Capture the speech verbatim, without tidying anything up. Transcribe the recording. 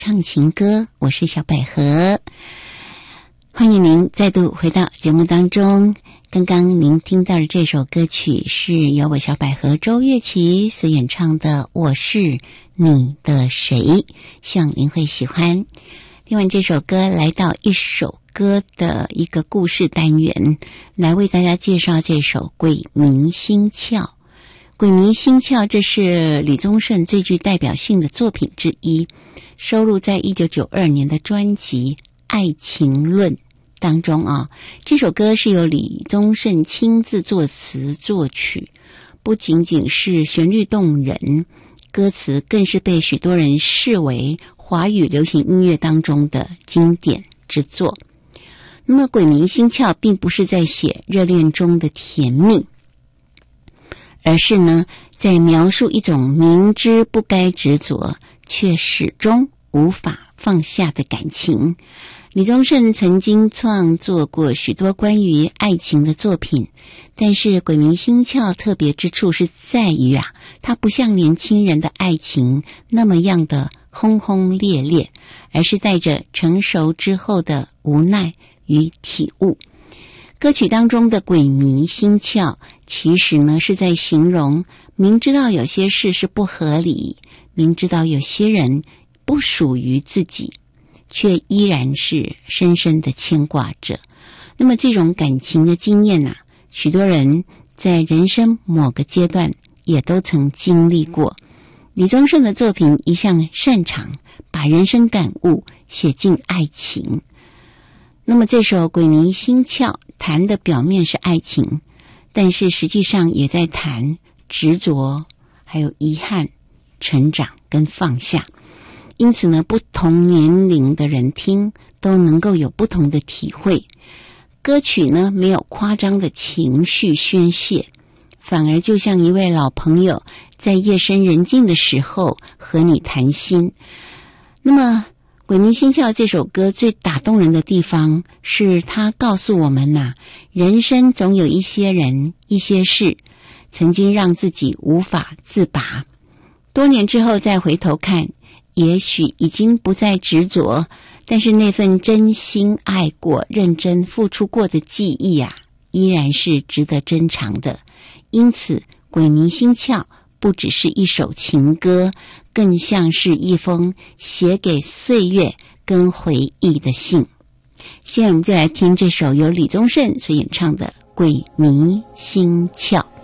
唱情歌，我是小百合，欢迎您再度回到节目当中。刚刚您听到的这首歌曲是由我小百合周月琪所演唱的《我是你的谁》，希望您会喜欢。听完这首歌，来到一首歌的一个故事单元，来为大家介绍这首《鬼迷心窍》。鬼迷心窍，这是李宗盛最具代表性的作品之一，收录在一九九二年的专辑《爱情论》当中啊。这首歌是由李宗盛亲自作词作曲，不仅仅是旋律动人，歌词更是被许多人视为华语流行音乐当中的经典之作。那么鬼迷心窍并不是在写热恋中的甜蜜，而是呢在描述一种明知不该执着却始终无法放下的感情。李宗盛曾经创作过许多关于爱情的作品，但是鬼迷心窍特别之处是在于啊，它不像年轻人的爱情那么样的轰轰烈烈，而是带着成熟之后的无奈与体悟。歌曲当中的鬼迷心窍，其实呢是在形容明知道有些事是不合理，明知道有些人不属于自己，却依然是深深的牵挂着。那么这种感情的经验啊，许多人在人生某个阶段也都曾经历过。李宗盛的作品一向擅长把人生感悟写进爱情。那么这首《鬼迷心窍》谈的表面是爱情，但是实际上也在谈执着，还有遗憾、成长跟放下。因此呢，不同年龄的人听都能够有不同的体会。歌曲呢没有夸张的情绪宣泄，反而就像一位老朋友在夜深人静的时候和你谈心。那么《鬼迷心窍》这首歌最打动人的地方是它告诉我们呐、啊，人生总有一些人一些事曾经让自己无法自拔，多年之后再回头看，也许已经不再执着，但是那份真心爱过、认真付出过的记忆啊，依然是值得珍藏的。因此《鬼迷心窍》不只是一首情歌，更像是一封写给岁月跟回忆的信。现在我们就来听这首由李宗盛所演唱的《鬼迷心窍》。